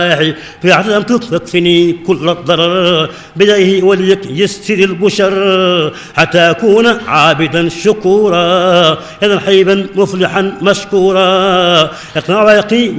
في عدم تكفني كل الضرر بيده وليك يسر البشر حتى أكون عابدا شكورا إذا حيبا مفلحا مشكورا يقنع ويقي